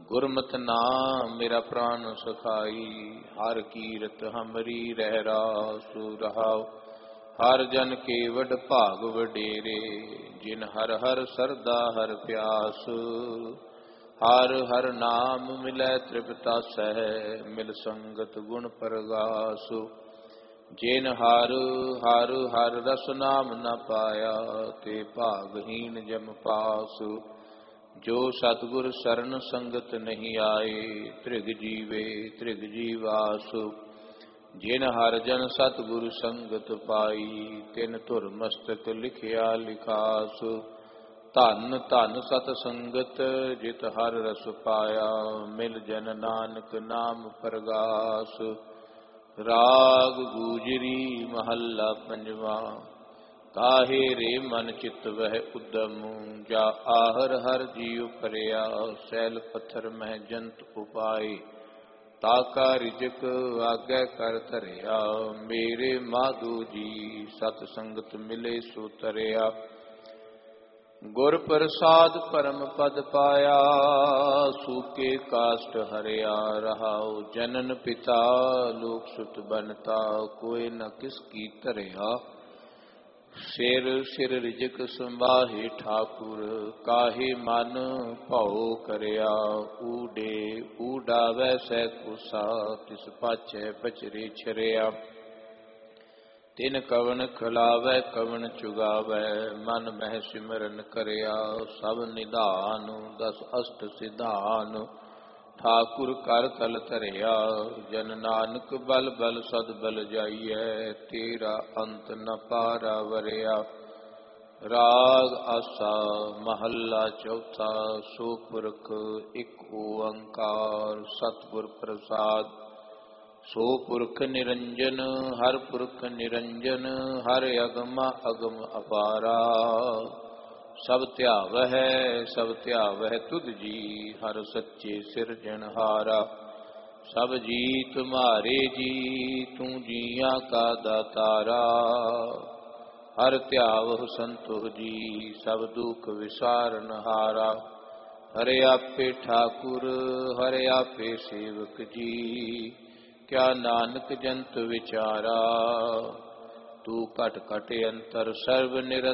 गुरमत नाम मेरा प्राण सखाई, हर कीरत हमरी रह रासु रहाओ। हर जन के वड भाग वडेरे, जिन हर हर सरदा हर प्यास। हर हर नाम मिलै तृप्तासै, मिल संगत गुण परगासु। जिन हर हर हर रस नाम न पाया, ते भागहीन जम पासु। जो सतगुर सरन संगत नहीं आए, त्रिग जीवे त्रिग जीवासु। जिन हर जन सतगुर संगत पाई, तिन धुर मस्तक लिखिया लिखासु। धन धन सत संगत जित हर रस पाया, मिल जन नानक नाम परगास। राग गूजरी महला पंजवा, काहे रे मन चित वह उद्यम। जा आहर हर जीव परया, सैल पत्थर मह जंत उपाय। ताका रिजक आगे कर धरिया, मेरे माधो जी सत संगत मिले सो तरया। गुर प्रसाद परम पद पाया, सूके काष्ट हरिया रहाओ। जनन पिता लोक सुत बनता, कोई न किसकी तरया। सिर सिर रिजक संभाहे ठाकुर, काहे मन भाओ करया। ऊडे ऊडावै सै कुसा, तिस पाछै बचरे छरया। तिन कवन खिलावै कवन चुगावै, मन मह सिमरन करया। सब निधान दस अष्ट सिधान, ठाकुर कर तल धरिया। जन नानक बल बल सद बल जाइए, तेरा अंत न पारा वरिया। राग आसा महला चौथा, सो पुरख एक ओंकार सतगुर प्रसाद। सो पुरख निरंजन हर पुरख निरंजन, हर अगम अगम अपारा। सब त्यावह तुध जी, हर सच्चे सिरजनहारा। सब जी तुम्हारे जी, तू जिया का दातारा। हर त्यावह संतोष जी, सब दुख विसारन हारा। हरे आपे ठाकुर हरे आपे सेवक जी, क्या नानक जंत विचारा। तू घट घट अंतर सर्व निरंतर,